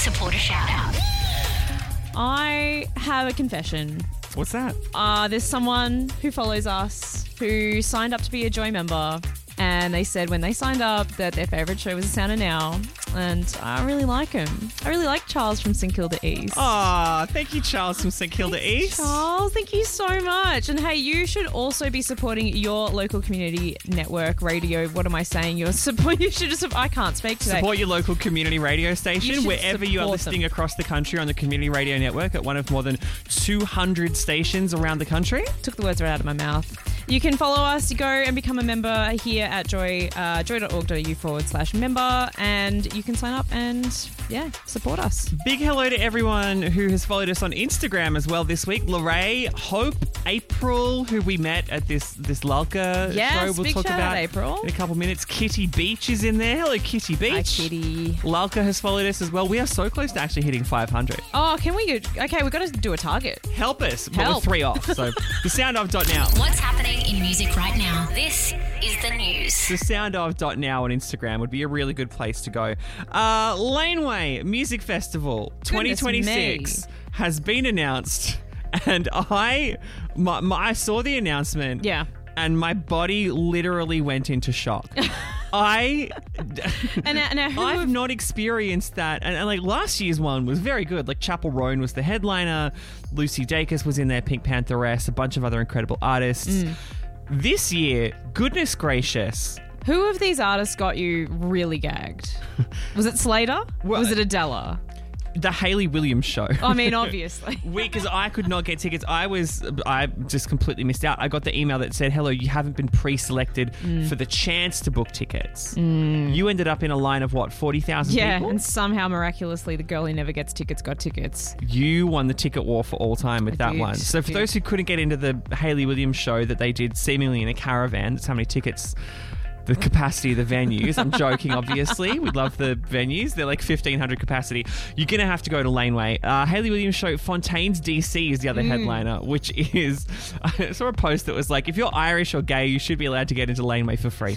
supporter shout out. I have a confession. What's that? There's someone who follows us who signed up to be a Joy member, and they said when they signed up that their favourite show was The Sound of Now, and I really like him. I really like Charles from St Kilda East. Oh, thank you, Charles from St Kilda East. Charles, thank you so much. And hey, you should also be supporting your local community network radio. What am I saying? You should just. I can't speak today. Support your local community radio You station should wherever you are support listening them. across the country on the community radio network at one of more than 200 stations around the country. Took the words right out of my mouth. You can follow us. You go and become a member here at joy, joy.org.au/member, and you can sign up and, support us. Big hello to everyone who has followed us on Instagram as well this week. Lorraine, Hope, April, who we met at this Lalka Yes, show we'll big talk shout about out, April. in a couple minutes. Kitty Beach is in there. Hello, Kitty Beach. Hi, Kitty. Lalka has followed us as well. We are so close to actually hitting 500. Oh, can we? Okay, we've got to do a target. Help us. Well, Help. we're 3 off. So thesoundof.now. What's happening in music right now? This is the news. Thesoundof.now on Instagram would be a really good place to go. Laneway Music Festival 2026 has been announced, and I saw the announcement. Yeah. And my body literally went into shock. I've not experienced that. And like last year's one was very good. Like Chapel Roan was the headliner. Lucy Dacus was in there, Pink Pantheress, a bunch of other incredible artists. This year, goodness gracious. Who of these artists got you really gagged? Was it Slater? Was it Adela? The Hayley Williams show. I mean, obviously. Because I could not get tickets. I just completely missed out. I got the email that said, hello, you haven't been pre-selected for the chance to book tickets. You ended up in a line of, 40,000 Yeah, people? and somehow, miraculously, the girl who never gets tickets got tickets. You won the ticket war for all time with that did, one. So for did. those who couldn't get into the Hayley Williams show that they did seemingly in a caravan, that's how many tickets... The capacity of the venues. I'm joking, obviously. We love the venues. They're like 1,500 capacity. You're going to have to go to Laneway. Hayley Williams show, Fontaine's DC is the other headliner, which is... I saw a post that was like, if you're Irish or gay, you should be allowed to get into Laneway for free.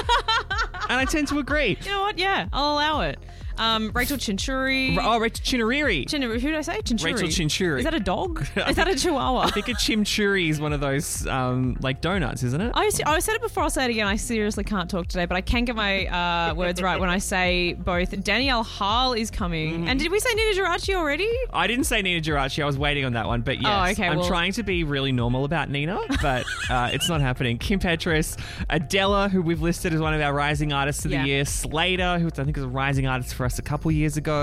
And I tend to agree. You know what? Yeah, I'll allow it. Rachel Chinchuri. Oh, Rachel Chinuriri. Who did I say? Chinchuri. Rachel Chinchuri. Is that a dog? Is that a chihuahua? I think a chimchurri is one of those like donuts, isn't it? I said it before, I'll say it again. I seriously can't talk today, but I can get my words right when I say both. Danielle Hall is coming. And did we say Nina Geraci already? I didn't say Nina Geraci. I was waiting on that one. But yes, Oh, okay, I'm well- trying to be really normal about Nina, but it's not happening. Kim Petras, Adela, who we've listed as one of our rising artists of the Yeah. year, Slater, who I think is a rising artist for us a couple years ago,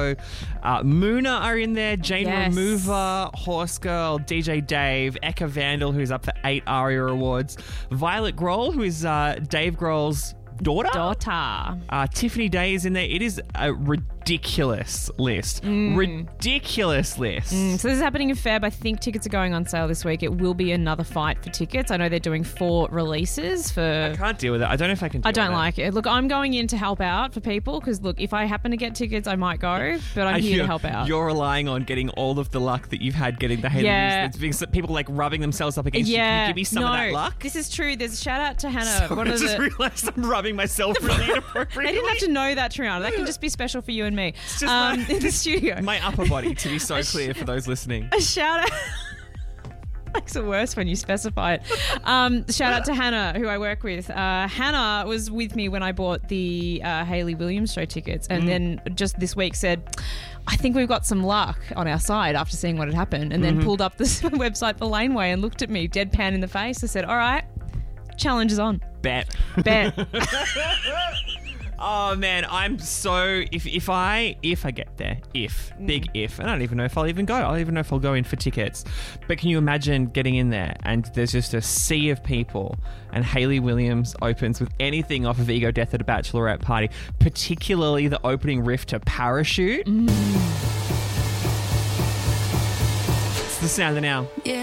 Moona are in there, Jane Yes. Remover, Horse Girl, DJ Dave, Eka Vandal, who's up for 8 ARIA awards, Violet Grohl, who is Dave Grohl's daughter. Tiffany Day is in there. It is a ridiculous list. Ridiculous list. So this is happening in Feb. I think tickets are going on sale this week. It will be another fight for tickets. I know they're doing 4 releases for... I can't deal with it. I don't know if I can deal I don't with it. like it. Look, I'm going in to help out for people because, look, if I happen to get tickets, I might go, but I'm here to help out. You're relying on getting all of the luck that you've had getting the Hayley Yeah. Williams. It's being people like rubbing themselves up against you. Can you give me some of that luck? This is true. There's a shout out to Hannah. So What I are just the... realised I'm rubbing myself really inappropriately. They didn't have to know that, Triana. That can just be special for you and me just my- in the studio. My upper body, to be so clear for those listening. A shout out. Makes it worse when you specify it. Shout out to Hannah, who I work with. Hannah was with me when I bought the Hayley Williams show tickets, and then just this week said, I think we've got some luck on our side after seeing what had happened, and then pulled up this website for Laneway and looked at me deadpan in the face. I said, all right, challenge is on. Bet. Oh man, I'm so if I get there, big if, I don't even know if I'll even go. I don't even know if I'll go in for tickets. But can you imagine getting in there and there's just a sea of people and Hayley Williams opens with anything off of Ego Death at a Bachelorette Party, particularly the opening riff to Parachute. It's the sound of now.